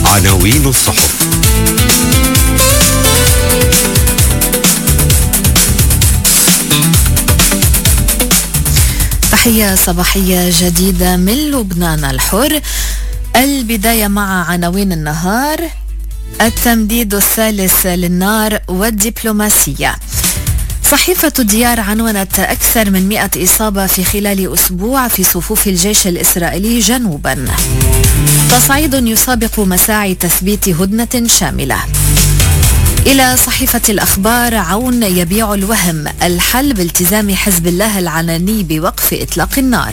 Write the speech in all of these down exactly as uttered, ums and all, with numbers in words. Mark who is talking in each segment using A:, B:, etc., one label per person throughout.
A: عناوين الصحف.
B: تحية صباحية جديدة من لبنان الحر. البداية مع عناوين النهار: التمديد الثالث للنار والدبلوماسية. صحيفة الديار عنونت أكثر من مئة إصابة في خلال أسبوع في صفوف الجيش الإسرائيلي جنوبا. تصعيد يسابق مساعي تثبيت هدنة شاملة. إلى صحيفة الأخبار: عون يبيع الوهم، الحل بالتزام حزب الله العلني بوقف إطلاق النار.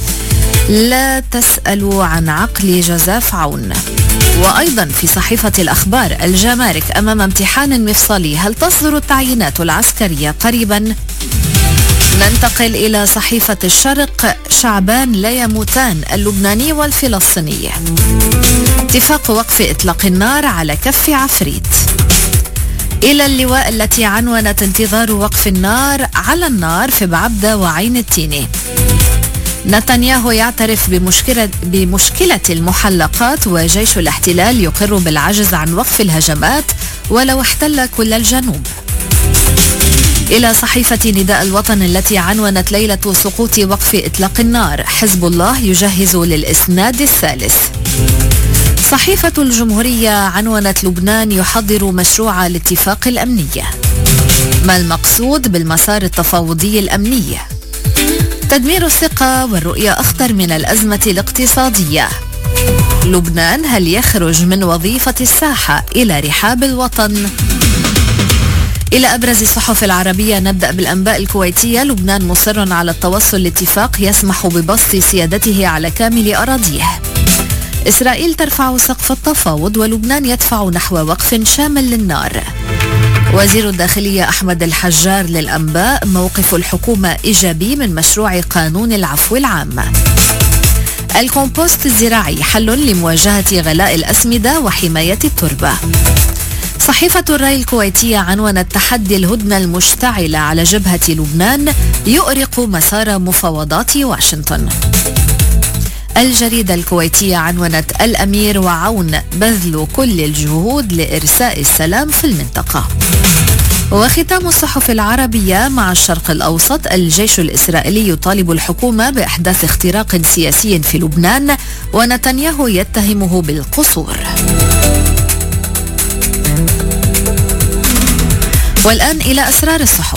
B: لا تسألوا عن عقل جزاف عون. وأيضا في صحيفة الأخبار: الجمارك أمام امتحان مفصلي، هل تصدر التعيينات العسكرية قريبا؟ ننتقل إلى صحيفة الشرق: شعبان لا يموتان، اللبناني والفلسطيني. اتفاق وقف إطلاق النار على كف عفريت. إلى اللواء التي عنونت انتظار وقف النار على النار في بعبدة وعين التيني. نتنياهو يعترف بمشكلة, بمشكلة المحلقات، وجيش الاحتلال يقر بالعجز عن وقف الهجمات ولو احتل كل الجنوب. إلى صحيفة نداء الوطن التي عنونت ليلة سقوط وقف إطلاق النار، حزب الله يجهز للإسناد الثالث. صحيفة الجمهورية عنونت لبنان يحضر مشروع الاتفاق الأمني، ما المقصود بالمسار التفاوضي الأمني؟ تدمير الثقة والرؤية أخطر من الأزمة الاقتصادية. لبنان هل يخرج من وظيفة الساحة إلى رحاب الوطن؟ إلى أبرز الصحف العربية نبدأ بالأنباء الكويتية. لبنان مصر على التوصل لاتفاق يسمح ببسط سيادته على كامل أراضيه. إسرائيل ترفع سقف التفاوض ولبنان يدفع نحو وقف شامل للنار. وزير الداخلية أحمد الحجار للأنباء: موقف الحكومة إيجابي من مشروع قانون العفو العام. الكومبوست الزراعي حل لمواجهة غلاء الأسمدة وحماية التربة. صحيفة الرأي الكويتية عنونت تحدي الهدنة المشتعلة على جبهة لبنان يؤرق مسار مفاوضات واشنطن. الجريدة الكويتية عنونت الأمير وعون بذل كل الجهود لإرساء السلام في المنطقة. وختام الصحف العربية مع الشرق الأوسط: الجيش الإسرائيلي يطالب الحكومة بإحداث اختراق سياسي في لبنان ونتنياهو يتهمه بالقصور. والآن إلى أسرار الصحف.